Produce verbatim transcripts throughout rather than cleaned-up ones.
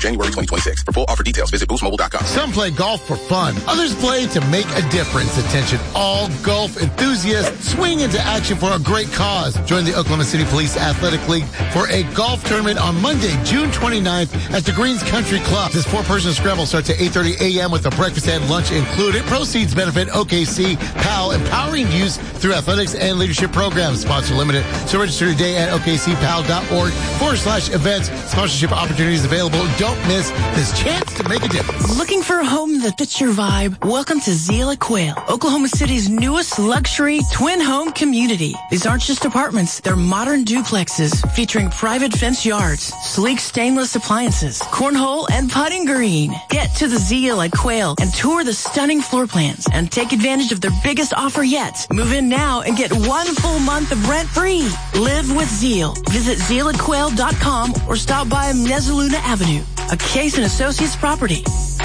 January twenty twenty-six. For full offer details, visit boost mobile dot com. Some play golf for fun. Others play to make a difference. Attention, all golf enthusiasts, swing into action for a great cause. Join the Oklahoma City Police Athletic League for a golf tournament on Monday, June twenty-ninth at the Greens Country Club. This four-person scramble starts at eight thirty a.m. with a breakfast and lunch included. Proceeds benefit O K C P A L, empowering youth through athletics and leadership programs. Sponsor limited. So register today at okcpal.org forward slash events. Sponsorship opportunities available. Don't miss this chance to make a difference. Looking for a home that fits your vibe? Welcome to Zila Quail, Oklahoma City's newest luxury twin home community. These aren't just apartments. They're modern duplexes featuring private fence yards, sleek stainless appliances, cornhole, and putting green. Get to the Zila Quail and tour the stunning floor plans and take advantage of their biggest offer yet. Move in now and get one full month of rent free. Live with Zeal. Visit zeal at quail dot com or stop by Mezzaluna Avenue, a Case and Associates property.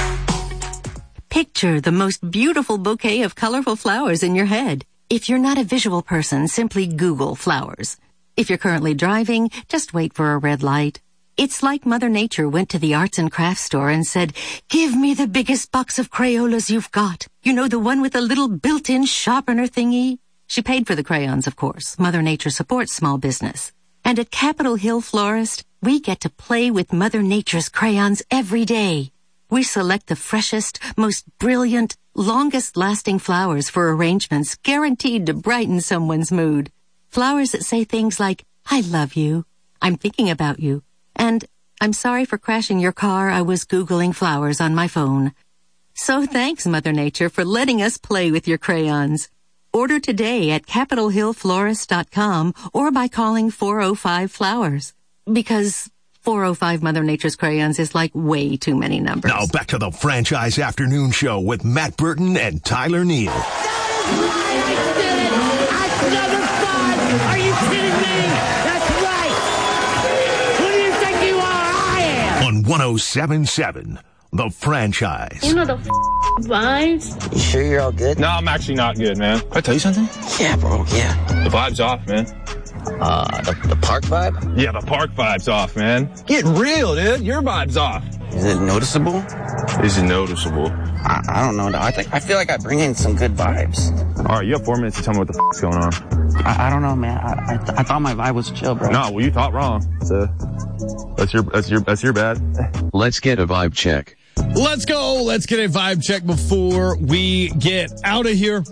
Picture the most beautiful bouquet of colorful flowers in your head. If you're not a visual person, simply Google flowers. If you're currently driving, just wait for a red light. It's like Mother Nature went to the arts and crafts store and said, "Give me the biggest box of Crayolas you've got. You know, the one with the little built-in sharpener thingy?" She paid for the crayons, of course. Mother Nature supports small business. And at Capitol Hill Florist, we get to play with Mother Nature's crayons every day. We select the freshest, most brilliant, longest-lasting flowers for arrangements guaranteed to brighten someone's mood. Flowers that say things like, "I love you," "I'm thinking about you," and "I'm sorry for crashing your car. I was Googling flowers on my phone." So thanks, Mother Nature, for letting us play with your crayons. Order today at capitol hill florist dot com or by calling four oh five flowers. Because four oh five Mother Nature's crayons is like way too many numbers. Now back to the Franchise Afternoon Show with Matt Burton and Tyler Neal. That is right. I did it. That's number five. Are you kidding me? That's right. Who do you think you are? I am. On one oh seven point seven, The Franchise. You know the f- vibes? You sure you're all good? No, I'm actually not good, man. Can I tell you something? Yeah, bro, yeah. The vibe's off, man. Uh, the, the park vibe? Yeah, the park vibe's off, man. Get real, dude. Your vibe's off. Is it noticeable? Is it noticeable? I, I don't know. I think I feel like I bring in some good vibes. All right, you have four minutes to tell me what the f- is going on. I, I don't know, man. I I, th- I thought my vibe was chill, bro. No, well, you thought wrong. So that's your that's your that's your bad. Let's get a vibe check. Let's go. Let's get a vibe check before we get out of here.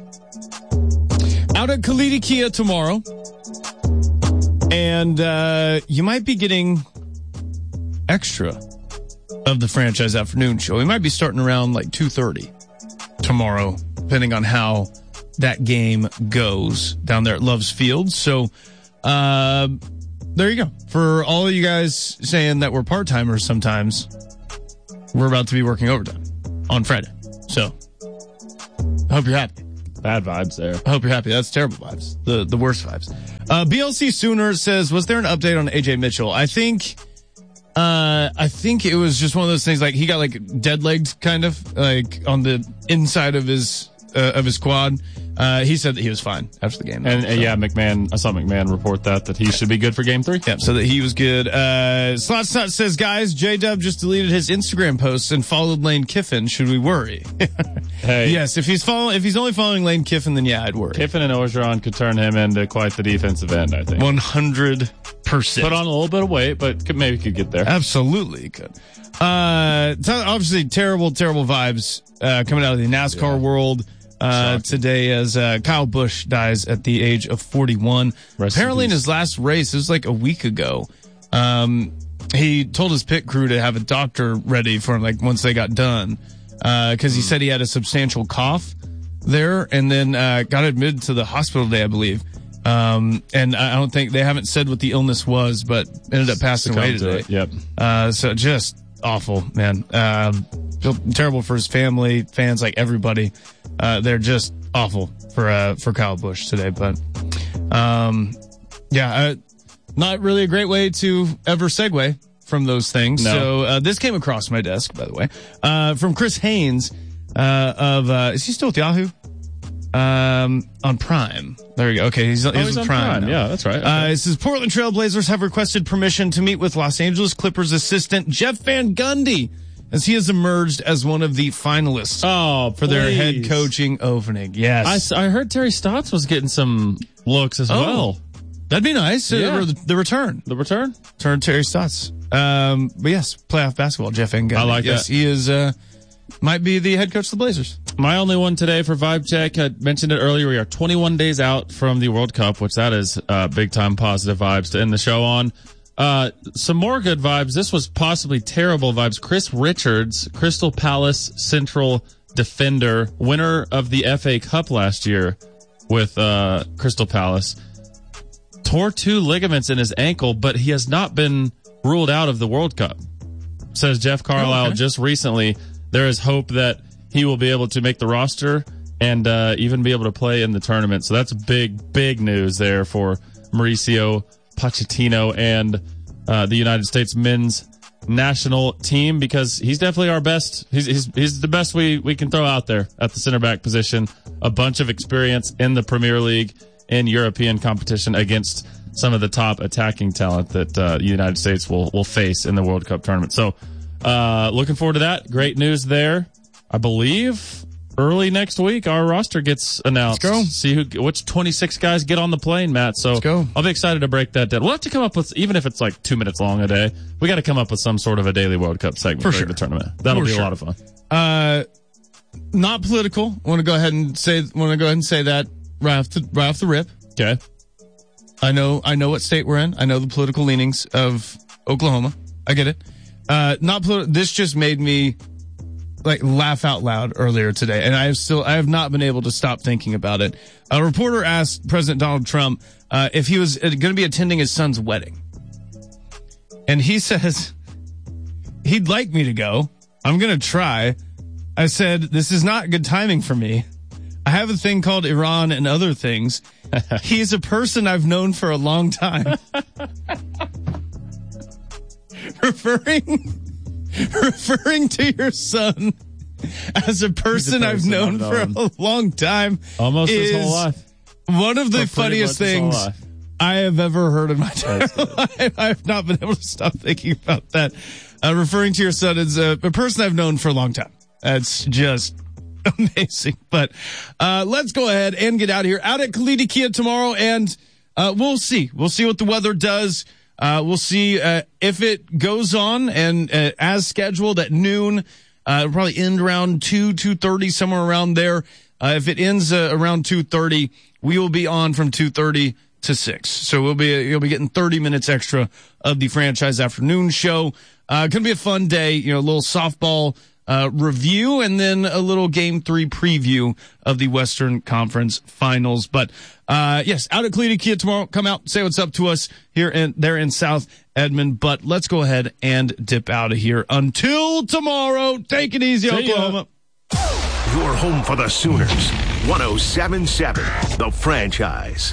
Out at Kalidi Kia tomorrow. And uh, you might be getting extra of the Franchise Afternoon Show. We might be starting around like two thirty tomorrow, depending on how that game goes down there at Love's Field. So uh, there you go. For all of you guys saying that we're part-timers sometimes, we're about to be working overtime on Friday. So I hope you're happy. Bad vibes there. I hope you're happy. That's terrible vibes. The the worst vibes. Uh, B L C Sooner says, was there an update on A J Mitchell? I think, uh, I think it was just one of those things like he got like dead legged kind of like on the inside of his, uh, of his quad. Uh, he said that he was fine after the game. And uh, yeah, McMahon, I saw McMahon report that, that he should be good for game three. Yeah, so that he was good. Uh, Slot Snot says, guys, J-Dub just deleted his Instagram posts and followed Lane Kiffin. Should we worry? Hey. Yes, if he's following, if he's only following Lane Kiffin, then yeah, I'd worry. Kiffin and Orgeron could turn him into quite the defensive end, I think. one hundred percent. Put on a little bit of weight, but could, maybe could get there. Absolutely could. Uh, t- obviously terrible, terrible vibes, uh, coming out of the NASCAR yeah. world. Uh, today as, uh, Kyle Busch dies at the age of forty-one. Rest Apparently in, in his last race, it was like a week ago. Um, he told his pit crew to have a doctor ready for him, like once they got done. Uh, cause he said he had a substantial cough there and then, uh, got admitted to the hospital today, I believe. Um, and I don't think they haven't said what the illness was, but ended up passing away today. To yep. Uh, so just awful, man. Um, feel terrible for his family, fans, like everybody. Uh, they're just awful for, uh, for Kyle Busch today. But, um, yeah, uh, not really a great way to ever segue from those things. No. So, uh, this came across my desk, by the way, uh, from Chris Haynes, uh, of, uh, is he still with Yahoo? Um, on Prime. There we go. Okay, he's, he's, oh, he's on on Prime. Prime. now. Yeah, that's right. Okay. Uh, it says Portland Trail Blazers have requested permission to meet with Los Angeles Clippers assistant Jeff Van Gundy, as he has emerged as one of the finalists oh, for their head coaching opening. Yes. I, I heard Terry Stotts was getting some looks as oh, well. That'd be nice. Yeah. The, the return. The return? Turn Terry Stotts. Um, but yes, playoff basketball, Jeff Van Gundy. I like yes, that. he is, uh, might be the head coach of the Blazers. My only one today for Vibe Check, I mentioned it earlier, we are twenty-one days out from the World Cup, which that is uh, big time positive vibes to end the show on. Uh, some more good vibes. This was possibly terrible vibes. Chris Richards, Crystal Palace Central defender, winner of the F A Cup last year with uh, Crystal Palace, tore two ligaments in his ankle, but he has not been ruled out of the World Cup. Says Jeff Carlisle oh, okay. just recently. There is hope that he will be able to make the roster and uh, even be able to play in the tournament. So that's big, big news there for Mauricio Pochettino and uh, the United States men's national team, because he's definitely our best. He's he's, he's the best we, we can throw out there at the center back position. A bunch of experience in the Premier League and European competition against some of the top attacking talent that uh, the United States will will face in the World Cup tournament. So uh looking forward to that. Great news there. I believe early next week our roster gets announced. Let's go. See who which twenty-six guys get on the plane, Matt. So Let's go. I'll be excited to break that down. We'll have to come up with, even if it's like two minutes long a day, we got to come up with some sort of a daily World Cup segment for for sure. the tournament. That'll for be sure. a lot of fun. Uh not political. I want to go ahead and say want to go ahead and say that right off the right off the rip. Okay. I know I know what state we're in. I know the political leanings of Oklahoma. I get it. Uh, not politi- this just made me like laugh out loud earlier today, and I have still I have not been able to stop thinking about it. A reporter asked President Donald Trump uh, if he was going to be attending his son's wedding, and he says he'd like me to go. I'm going to try. I said, this is not good timing for me. I have a thing called Iran and other things. He's a person I've known for a long time. referring, referring to your son as a person, a person I've known for a long time. Almost is his whole life. One of the funniest things I have ever heard in my entire life. I have not been able to stop thinking about that. Uh, referring to your son as a, a person I've known for a long time. That's just amazing. But uh let's go ahead and get out of here. Out at Kalidi Kia tomorrow, and uh we'll see. We'll see what the weather does. Uh we'll see uh if it goes on and uh, as scheduled at noon. Uh it'll probably end around two, two thirty, somewhere around there. Uh if it ends uh, around two thirty, we will be on from two thirty to six. So we'll be you'll be getting thirty minutes extra of the franchise afternoon show. Uh gonna be a fun day, you know, a little softball Uh, review, and then a little game three preview of the Western Conference Finals. But, uh, yes, out at Kalidi Kia tomorrow. Come out, say what's up to us here and there in South Edmond. But let's go ahead and dip out of here. Until tomorrow, take it easy, See Oklahoma. Ya. Your home for the Sooners. one oh seven point seven, The Franchise.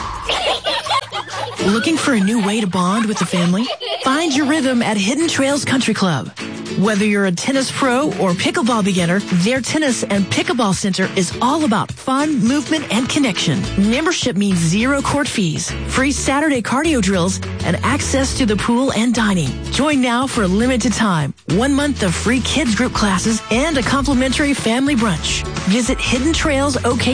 Looking for a new way to bond with the family? Find your rhythm at Hidden Trails Country Club. Whether you're a tennis pro or pickleball beginner, their tennis and pickleball center is all about fun, movement, and connection. Membership means zero court fees, free Saturday cardio drills, and access to the pool and dining. Join now for a limited time. One month of free kids group classes and a complimentary family brunch. Visit Hidden Trails O K